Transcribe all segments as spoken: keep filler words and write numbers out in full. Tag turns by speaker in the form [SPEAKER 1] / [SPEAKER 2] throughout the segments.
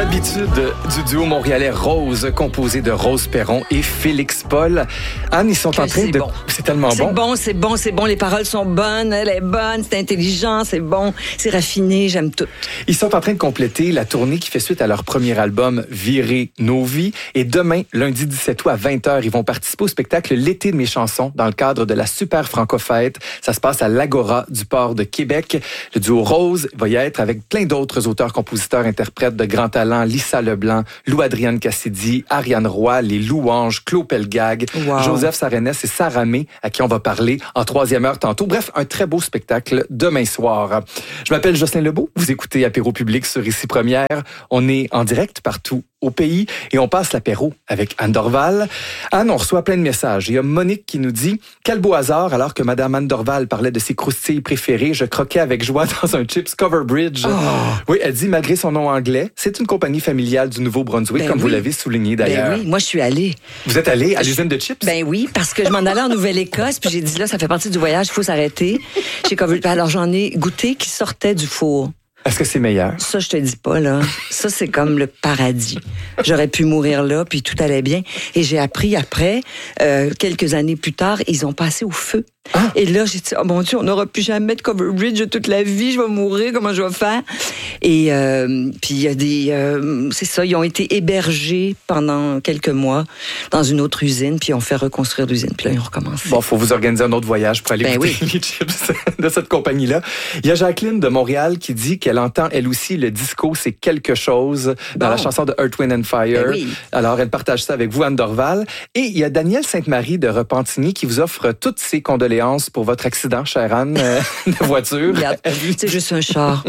[SPEAKER 1] L'habitude du duo montréalais Rose, composé de Rose Perron et Félix Paul. Anne, ils sont
[SPEAKER 2] Que
[SPEAKER 1] en train
[SPEAKER 2] c'est
[SPEAKER 1] de...
[SPEAKER 2] bon.
[SPEAKER 1] C'est tellement
[SPEAKER 2] C'est
[SPEAKER 1] bon.
[SPEAKER 2] bon, c'est bon, c'est bon. Les paroles sont bonnes, elle est bonne, c'est intelligent, c'est bon, c'est raffiné, j'aime tout.
[SPEAKER 1] Ils sont en train de compléter la tournée qui fait suite à leur premier album, Virer nos vies. Et demain, lundi dix-sept août à vingt heures, ils vont participer au spectacle L'été de mes chansons dans le cadre de la Super Franco-Fête. Ça se passe à l'Agora du port de Québec. Le duo Rose va y être avec plein d'autres auteurs, compositeurs, interprètes de grands talents. Lisa Leblanc, Lou-Adrienne Cassidy, Ariane Roy, Les Louanges, Claude Pelgag,
[SPEAKER 2] Wow.
[SPEAKER 1] Joseph Sarenès et Sarah May, à qui on va parler en troisième heure tantôt. Bref, un très beau spectacle demain soir. Je m'appelle Jocelyn Lebeau. Vous écoutez Apéro Public sur Ici Première. On est en direct partout au pays et on passe l'apéro avec Anne Dorval. Anne, on reçoit plein de messages. Il y a Monique qui nous dit « Quel beau hasard, alors que Madame Anne Dorval parlait de ses croustilles préférées, je croquais avec joie dans un chips Cover Bridge.
[SPEAKER 2] Oh. »
[SPEAKER 1] Oui, elle dit, malgré son nom anglais, c'est une compagnie familiale du Nouveau-Brunswick,
[SPEAKER 2] Ben
[SPEAKER 1] comme
[SPEAKER 2] oui.
[SPEAKER 1] vous l'avez souligné d'ailleurs.
[SPEAKER 2] Ben oui, moi je suis allée.
[SPEAKER 1] Vous êtes allé à l'usine de chips?
[SPEAKER 2] Ben oui, parce que je m'en allais en Nouvelle-Écosse, puis j'ai dit là, ça fait partie du voyage, il faut s'arrêter. J'ai cover- Alors j'en ai goûté qui sortait du four.
[SPEAKER 1] Est-ce que c'est meilleur?
[SPEAKER 2] Ça, je te dis pas, là. Ça, c'est comme le paradis. J'aurais pu mourir là, puis tout allait bien. Et j'ai appris après, euh, quelques années plus tard, ils ont passé au feu.
[SPEAKER 1] Ah.
[SPEAKER 2] Et là, j'ai dit, oh mon Dieu, on n'aura plus jamais de Cover Bridge toute la vie, je vais mourir, comment je vais faire? Et euh, puis il y a des... Euh, c'est ça, ils ont été hébergés pendant quelques mois dans une autre usine, puis on fait reconstruire l'usine, puis là, ils ont recommencé.
[SPEAKER 1] Bon, faut vous organiser un autre voyage pour aller
[SPEAKER 2] Ben
[SPEAKER 1] goûter
[SPEAKER 2] oui.
[SPEAKER 1] les chips de cette compagnie-là. Il y a Jacqueline de Montréal qui dit qu'elle entend, elle aussi, le disco, c'est quelque chose dans
[SPEAKER 2] Bon.
[SPEAKER 1] la chanson de Earth, Wind and Fire.
[SPEAKER 2] Ben oui.
[SPEAKER 1] Alors, elle partage ça avec vous, Anne Dorval. Et il y a Danielle Sainte-Marie de Repentigny qui vous offre toutes ses condoléances pour votre accident, chère Anne, euh, de voiture.
[SPEAKER 2] Regarde, c'est juste un char.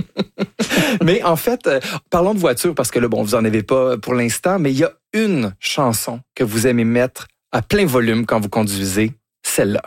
[SPEAKER 1] Mais en fait, euh, parlons de voiture parce que là, bon, vous en avez pas pour l'instant, mais il y a une chanson que vous aimez mettre à plein volume quand vous conduisez, celle-là.